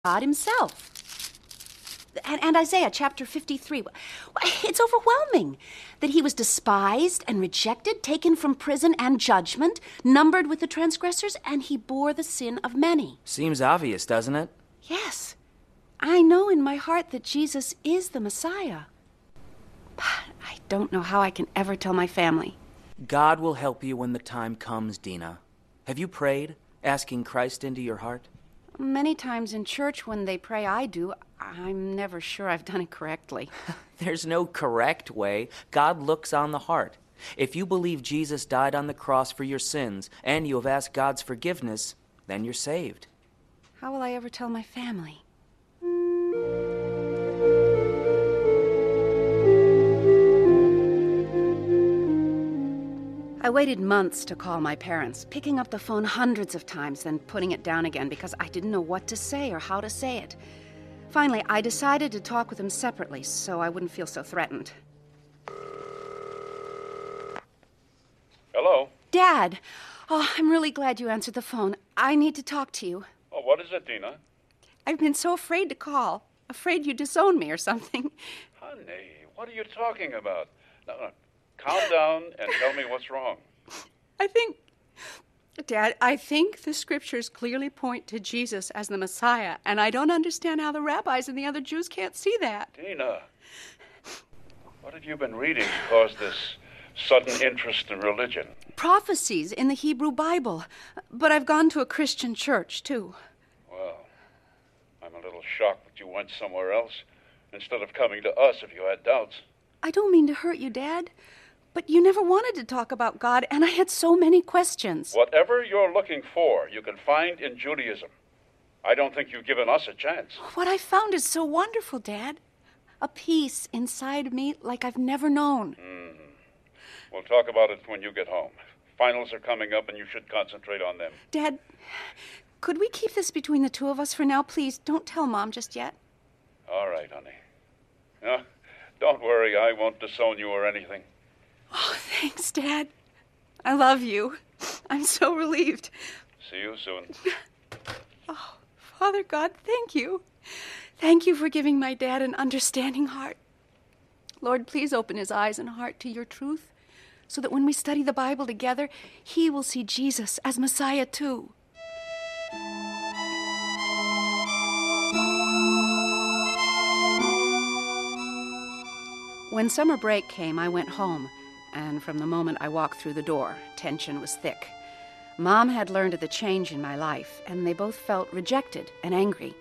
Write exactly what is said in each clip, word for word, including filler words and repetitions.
God himself. And, and Isaiah chapter fifty-three, it's overwhelming that he was despised and rejected, taken from prison and judgment, numbered with the transgressors, and he bore the sin of many. Seems obvious, doesn't it? Yes. I know in my heart that Jesus is the Messiah. But I don't know how I can ever tell my family. God will help you when the time comes, Dina. Have you prayed, asking Christ into your heart? Many times in church when they pray I do, I'm never sure I've done it correctly. There's no correct way. God looks on the heart. If you believe Jesus died on the cross for your sins and you have asked God's forgiveness, then you're saved. How will I ever tell my family? I waited months to call my parents, picking up the phone hundreds of times, then putting it down again because I didn't know what to say or how to say it. Finally, I decided to talk with them separately so I wouldn't feel so threatened. Hello? Dad! Oh, I'm really glad you answered the phone. I need to talk to you. Oh, what is it, Dina? I've been so afraid to call. Afraid you disown me or something. Honey, what are you talking about? No, no. Calm down and tell me what's wrong. I think, Dad, I think the scriptures clearly point to Jesus as the Messiah, and I don't understand how the rabbis and the other Jews can't see that. Dina, what have you been reading to cause this sudden interest in religion? Prophecies in the Hebrew Bible, but I've gone to a Christian church, too. Well, I'm a little shocked that you went somewhere else instead of coming to us if you had doubts. I don't mean to hurt you, Dad. But you never wanted to talk about God, and I had so many questions. Whatever you're looking for, you can find in Judaism. I don't think you've given us a chance. What I found is so wonderful, Dad. A peace inside me like I've never known. Mm-hmm. We'll talk about it when you get home. Finals are coming up, and you should concentrate on them. Dad, could we keep this between the two of us for now? Please, don't tell Mom just yet. All right, honey. No, don't worry, I won't disown you or anything. Oh, thanks, Dad. I love you. I'm so relieved. See you soon. Oh, Father God, thank you. Thank you for giving my dad an understanding heart. Lord, please open his eyes and heart to your truth, so that when we study the Bible together, he will see Jesus as Messiah too. When summer break came, I went home. And from the moment I walked through the door, tension was thick. Mom had learned of the change in my life, and they both felt rejected and angry.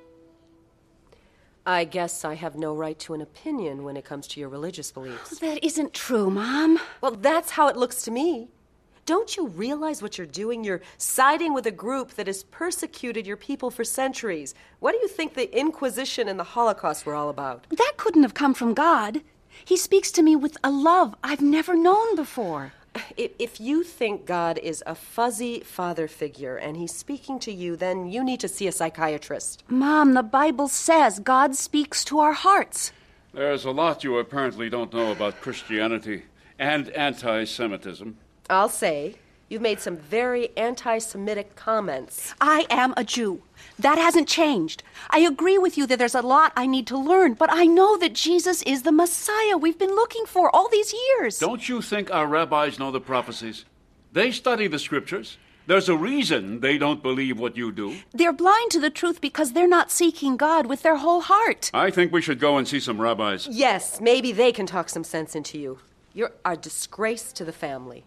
I guess I have no right to an opinion when it comes to your religious beliefs. That isn't true, Mom. Well, that's how it looks to me. Don't you realize what you're doing? You're siding with a group that has persecuted your people for centuries. What do you think the Inquisition and the Holocaust were all about? That couldn't have come from God. He speaks to me with a love I've never known before. If you think God is a fuzzy father figure and he's speaking to you, then you need to see a psychiatrist. Mom, the Bible says God speaks to our hearts. There's a lot you apparently don't know about Christianity and anti-Semitism. I'll say, you've made some very anti-Semitic comments. I am a Jew. That hasn't changed. I agree with you that there's a lot I need to learn, but I know that Jesus is the Messiah we've been looking for all these years. Don't you think our rabbis know the prophecies? They study the scriptures. There's a reason they don't believe what you do. They're blind to the truth because they're not seeking God with their whole heart. I think we should go and see some rabbis. Yes, maybe they can talk some sense into you. You're a disgrace to the family.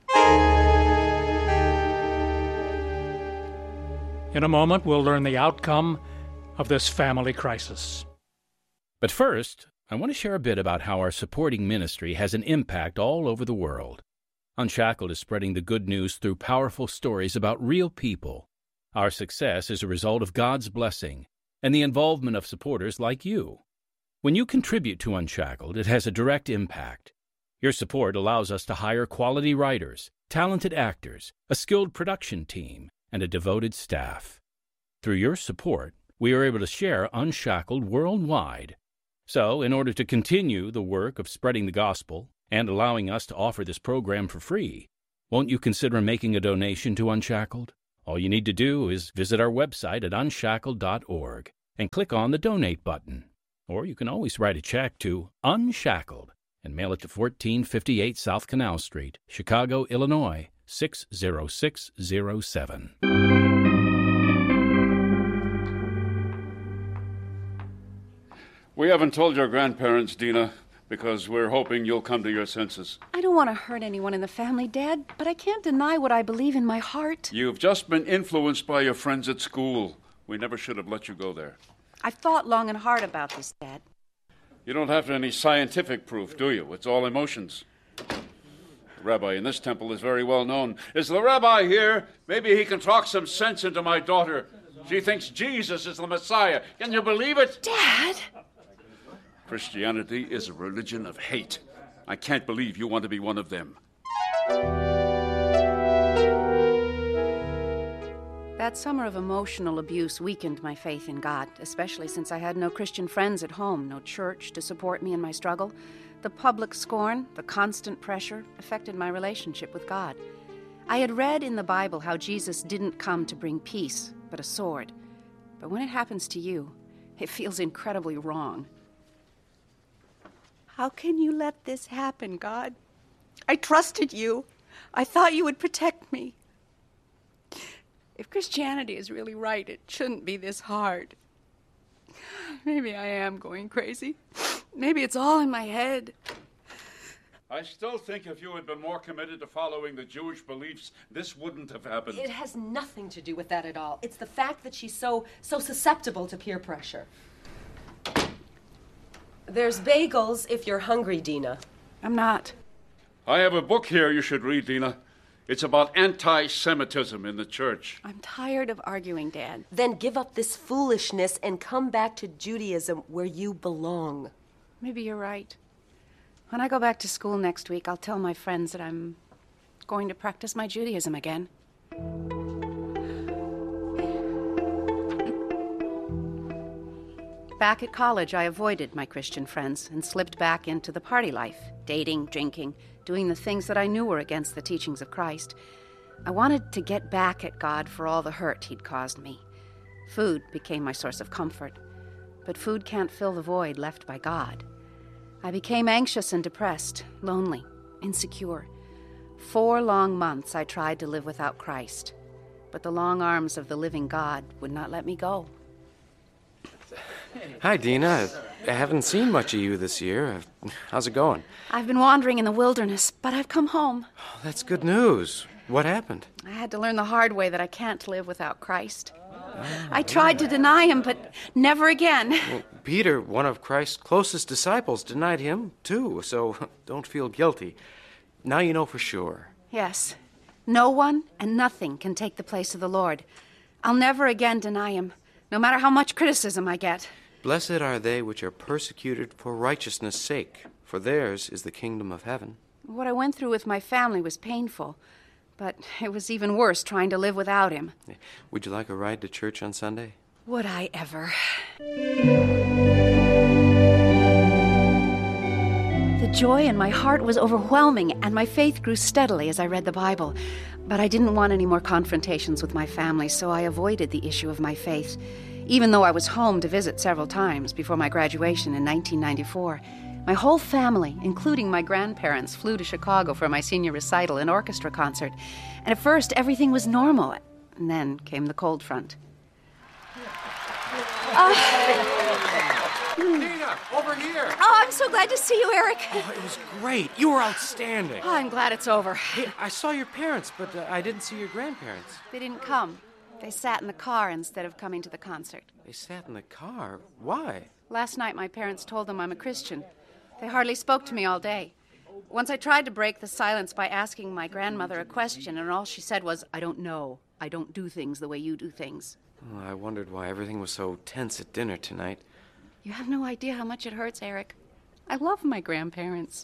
In a moment, we'll learn the outcome of this family crisis. But first, I want to share a bit about how our supporting ministry has an impact all over the world. Unshackled is spreading the good news through powerful stories about real people. Our success is a result of God's blessing and the involvement of supporters like you. When you contribute to Unshackled, it has a direct impact. Your support allows us to hire quality writers, talented actors, a skilled production team, and a devoted staff. Through your support, we are able to share Unshackled worldwide. So, in order to continue the work of spreading the gospel and allowing us to offer this program for free, won't you consider making a donation to Unshackled? All you need to do is visit our website at unshackled dot org. and click on the Donate button. Or you can always write a check to Unshackled and mail it to fourteen fifty-eight South Canal Street, Chicago, Illinois, six zero six zero seven. We haven't told your grandparents, Dina, because we're hoping you'll come to your senses. I don't want to hurt anyone in the family, Dad, but I can't deny what I believe in my heart. You've just been influenced by your friends at school. We never should have let you go there. I've thought long and hard about this, Dad. You don't have any scientific proof, do you? It's all emotions. The rabbi in this temple is very well known. Is the rabbi here? Maybe he can talk some sense into my daughter. She thinks Jesus is the Messiah. Can you believe it? Dad! Christianity is a religion of hate. I can't believe you want to be one of them. That summer of emotional abuse weakened my faith in God, especially since I had no Christian friends at home, no church to support me in my struggle. The public scorn, the constant pressure, affected my relationship with God. I had read in the Bible how Jesus didn't come to bring peace, but a sword. But when it happens to you, it feels incredibly wrong. How can you let this happen, God? I trusted you. I thought you would protect me. If Christianity is really right, it shouldn't be this hard. Maybe I am going crazy. Maybe it's all in my head. I still think if you had been more committed to following the Jewish beliefs, this wouldn't have happened. It has nothing to do with that at all. It's the fact that she's so, so susceptible to peer pressure. There's bagels if you're hungry, Dina. I'm not. I have a book here you should read, Dina. It's about anti-Semitism in the church. I'm tired of arguing, Dad. Then give up this foolishness and come back to Judaism where you belong. Maybe you're right. When I go back to school next week, I'll tell my friends that I'm going to practice my Judaism again. Back at college, I avoided my Christian friends and slipped back into the party life, dating, drinking, doing the things that I knew were against the teachings of Christ. I wanted to get back at God for all the hurt he'd caused me. Food became my source of comfort, but food can't fill the void left by God. I became anxious and depressed, lonely, insecure. Four long months I tried to live without Christ, but the long arms of the living God would not let me go. Hi, Dina. I haven't seen much of you this year. How's it going? I've been wandering in the wilderness, but I've come home. Oh, that's good news. What happened? I had to learn the hard way that I can't live without Christ. I tried to deny him, but never again. Well, Peter, one of Christ's closest disciples, denied him, too, so don't feel guilty. Now you know for sure. Yes. No one and nothing can take the place of the Lord. I'll never again deny him, no matter how much criticism I get. Blessed are they which are persecuted for righteousness' sake, for theirs is the kingdom of heaven. What I went through with my family was painful, but it was even worse trying to live without him. Would you like a ride to church on Sunday? Would I ever? The joy in my heart was overwhelming, and my faith grew steadily as I read the Bible. But I didn't want any more confrontations with my family, so I avoided the issue of my faith, even though I was home to visit several times before my graduation in nineteen ninety-four. My whole family, including my grandparents, flew to Chicago for my senior recital and orchestra concert. And at first, everything was normal. And then came the cold front. Uh, Dina, over here! oh, I'm so glad to see you, Eric. Oh, it was great. You were outstanding. Oh, I'm glad it's over. Hey, I saw your parents, but uh, I didn't see your grandparents. They didn't come. They sat in the car instead of coming to the concert. They sat in the car? Why? Last night, my parents told them I'm a Christian. They hardly spoke to me all day. Once I tried to break the silence by asking my grandmother a question, and all she said was, I don't know. I don't do things the way you do things. Well, I wondered why everything was so tense at dinner tonight. You have no idea how much it hurts, Eric. I love my grandparents.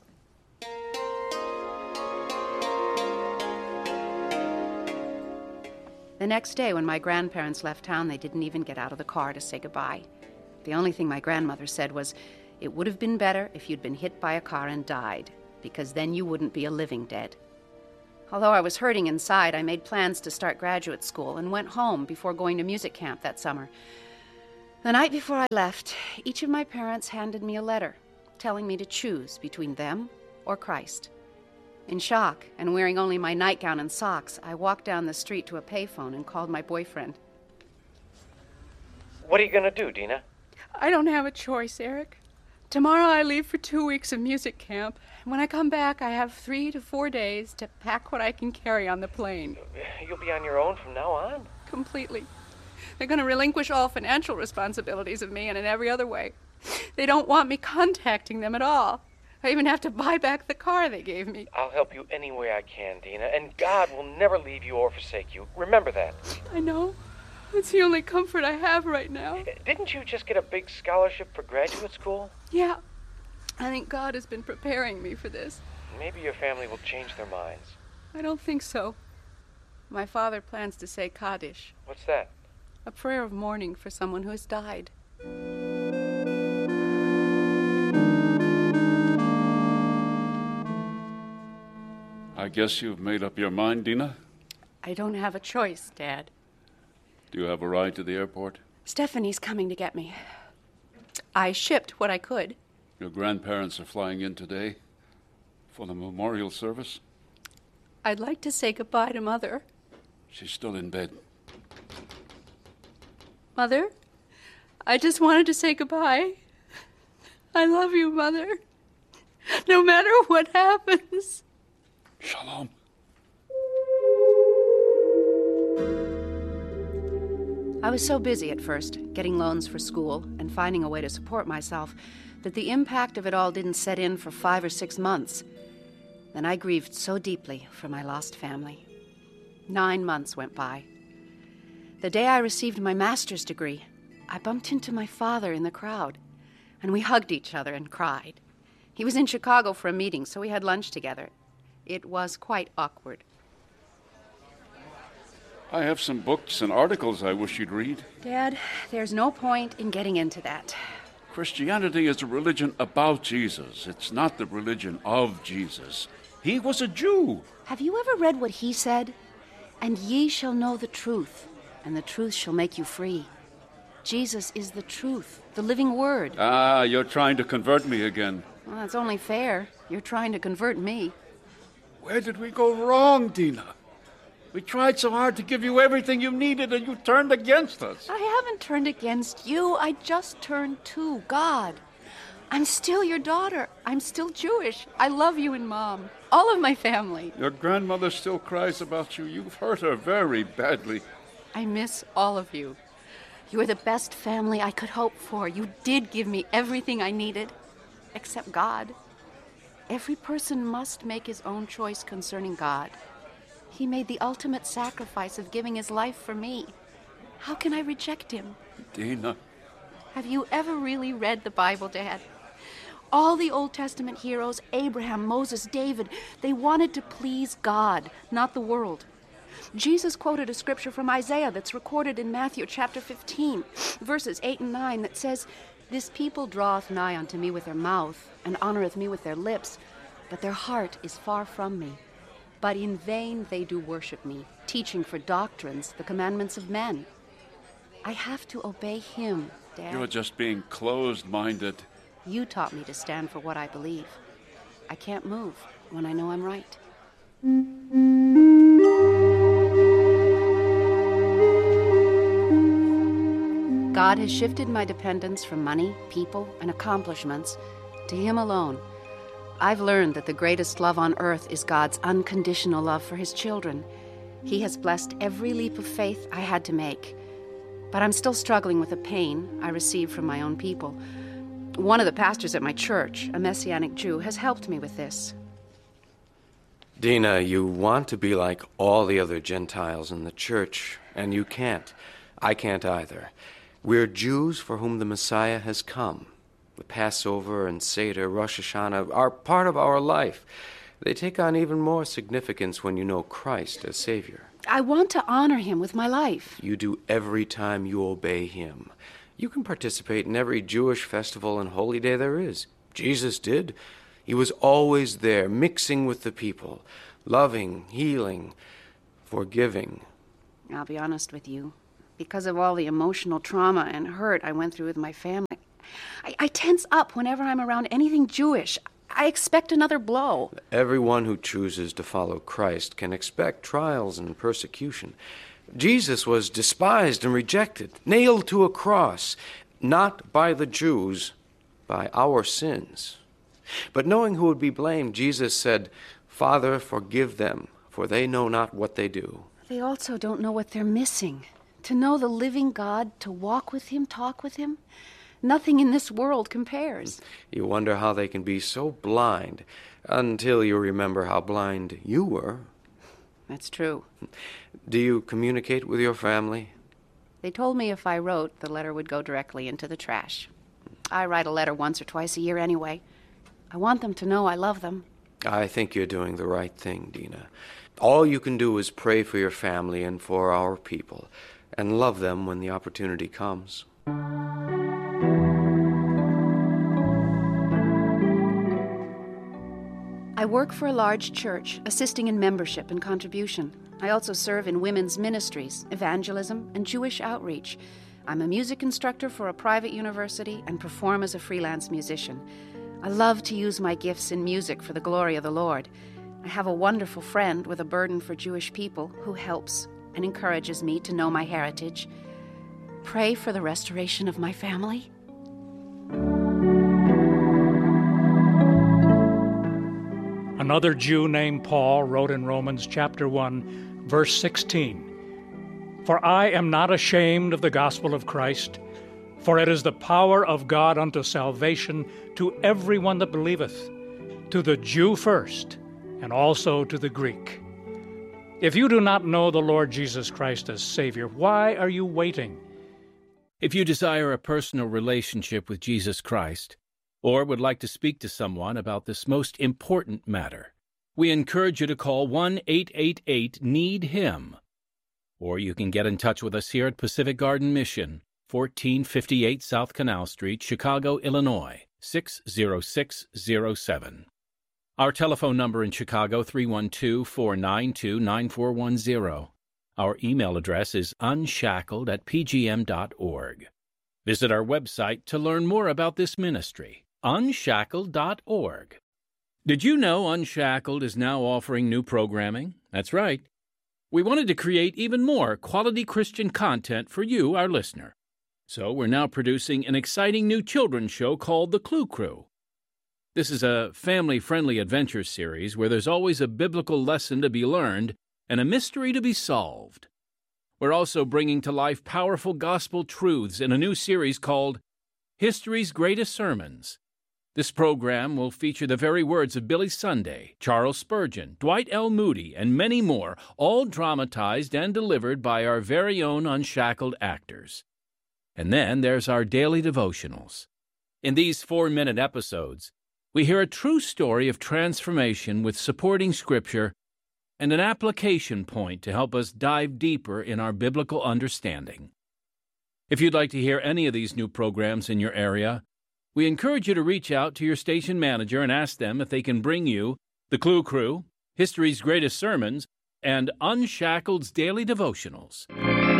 The next day, when my grandparents left town, they didn't even get out of the car to say goodbye. The only thing my grandmother said was, it would have been better if you'd been hit by a car and died, because then you wouldn't be a living dead. Although I was hurting inside, I made plans to start graduate school and went home before going to music camp that summer. The night before I left, each of my parents handed me a letter telling me to choose between them or Christ. In shock and wearing only my nightgown and socks, I walked down the street to a payphone and called my boyfriend. What are you going to do, Dina? I don't have a choice, Eric. Tomorrow I leave for two weeks of music camp. When I come back, I have three to four days to pack what I can carry on the plane. You'll be on your own from now on? Completely. They're going to relinquish all financial responsibilities of me and in every other way. They don't want me contacting them at all. I even have to buy back the car they gave me. I'll help you any way I can, Dina, and God will never leave you or forsake you. Remember that. I know. It's the only comfort I have right now. Didn't you just get a big scholarship for graduate school? Yeah. I think God has been preparing me for this. Maybe your family will change their minds. I don't think so. My father plans to say Kaddish. What's that? A prayer of mourning for someone who has died. I guess you've made up your mind, Dina? I don't have a choice, Dad. Do you have a ride to the airport? Stephanie's coming to get me. I shipped what I could. Your grandparents are flying in today for the memorial service? I'd like to say goodbye to Mother. She's still in bed. Mother, I just wanted to say goodbye. I love you, Mother. No matter what happens. Shalom. I was so busy at first, getting loans for school and finding a way to support myself, that the impact of it all didn't set in for five or six months. Then I grieved so deeply for my lost family. Nine months went by. The day I received my master's degree, I bumped into my father in the crowd, and we hugged each other and cried. He was in Chicago for a meeting, so we had lunch together. It was quite awkward. I have some books and articles I wish you'd read. Dad, there's no point in getting into that. Christianity is a religion about Jesus. It's not the religion of Jesus. He was a Jew. Have you ever read what he said? And ye shall know the truth, and the truth shall make you free. Jesus is the truth, the living word. Ah, you're trying to convert me again. Well, that's only fair. You're trying to convert me. Where did we go wrong, Dina? We tried so hard to give you everything you needed, and you turned against us. I haven't turned against you. I just turned to God. I'm still your daughter. I'm still Jewish. I love you and Mom. All of my family. Your grandmother still cries about you. You've hurt her very badly. I miss all of you. You are the best family I could hope for. You did give me everything I needed, except God. Every person must make his own choice concerning God. He made the ultimate sacrifice of giving his life for me. How can I reject him? Dina. Have you ever really read the Bible, Dad? All the Old Testament heroes, Abraham, Moses, David, they wanted to please God, not the world. Jesus quoted a scripture from Isaiah that's recorded in Matthew chapter fifteen, verses eight and nine, that says, "This people draweth nigh unto me with their mouth, and honoreth me with their lips, but their heart is far from me. But in vain they do worship me, teaching for doctrines the commandments of men." I have to obey him, Dad. You're just being closed-minded. You taught me to stand for what I believe. I can't move when I know I'm right. God has shifted my dependence from money, people, and accomplishments to him alone. I've learned that the greatest love on earth is God's unconditional love for his children. He has blessed every leap of faith I had to make. But I'm still struggling with the pain I receive from my own people. One of the pastors at my church, a Messianic Jew, has helped me with this. Dina, you want to be like all the other Gentiles in the church, and you can't. I can't either. We're Jews for whom the Messiah has come. The Passover and Seder, Rosh Hashanah are part of our life. They take on even more significance when you know Christ as Savior. I want to honor him with my life. You do every time you obey him. You can participate in every Jewish festival and holy day there is. Jesus did. He was always there, mixing with the people, loving, healing, forgiving. I'll be honest with you. because of all the emotional trauma and hurt I went through with my family. I, I tense up whenever I'm around anything Jewish. I expect another blow. Everyone who chooses to follow Christ can expect trials and persecution. Jesus was despised and rejected, nailed to a cross, not by the Jews, by our sins. But knowing who would be blamed, Jesus said, "Father, forgive them, for they know not what they do." They also don't know what they're missing. To know the living God, to walk with him, talk with him, nothing in this world compares. You wonder how they can be so blind until you remember how blind you were. That's true. Do you communicate with your family? They told me if I wrote, the letter would go directly into the trash. I write a letter once or twice a year anyway. I want them to know I love them. I think you're doing the right thing, Dina. All you can do is pray for your family and for our people, and love them when the opportunity comes. I work for a large church, assisting in membership and contribution. I also serve in women's ministries, evangelism, and Jewish outreach. I'm a music instructor for a private university and perform as a freelance musician. I love to use my gifts in music for the glory of the Lord. I have a wonderful friend with a burden for Jewish people who helps and encourages me to know my heritage. Pray for the restoration of my family. Another Jew named Paul wrote in Romans chapter one, verse sixteen, "For I am not ashamed of the gospel of Christ, for it is the power of God unto salvation to everyone that believeth, to the Jew first, and also to the Greek." If you do not know the Lord Jesus Christ as Savior, why are you waiting? If you desire a personal relationship with Jesus Christ, or would like to speak to someone about this most important matter, we encourage you to call one eight eight eight need him. Or you can get in touch with us here at Pacific Garden Mission, fourteen fifty-eight South Canal Street, Chicago, Illinois, six zero six zero seven. Our telephone number in Chicago, three one two, four nine two, nine four one zero. Our email address is unshackled at p g m dot org. Visit our website to learn more about this ministry, unshackled dot org. Did you know Unshackled is now offering new programming? That's right. We wanted to create even more quality Christian content for you, our listener. So we're now producing an exciting new children's show called The Clue Crew. This is a family-friendly adventure series where there's always a biblical lesson to be learned and a mystery to be solved. We're also bringing to life powerful gospel truths in a new series called History's Greatest Sermons. This program will feature the very words of Billy Sunday, Charles Spurgeon, Dwight L. Moody, and many more, all dramatized and delivered by our very own Unshackled actors. And then there's our daily devotionals. In these four-minute episodes, we hear a true story of transformation with supporting scripture and an application point to help us dive deeper in our biblical understanding. If you'd like to hear any of these new programs in your area, we encourage you to reach out to your station manager and ask them if they can bring you The Clue Crew, History's Greatest Sermons, and Unshackled's Daily Devotionals.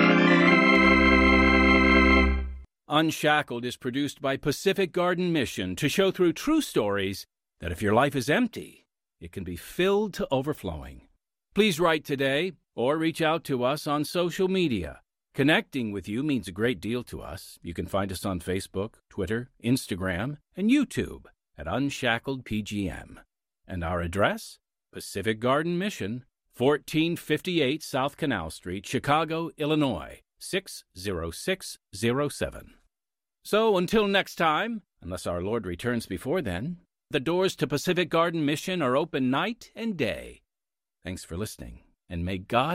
Unshackled is produced by Pacific Garden Mission to show through true stories that if your life is empty, it can be filled to overflowing. Please write today or reach out to us on social media. Connecting with you means a great deal to us. You can find us on Facebook, Twitter, Instagram, and YouTube at Unshackled P G M. And our address? Pacific Garden Mission, fourteen fifty-eight South Canal Street, Chicago, Illinois, six zero six zero seven. So until next time, unless our Lord returns before then, the doors to Pacific Garden Mission are open night and day. Thanks for listening, and may God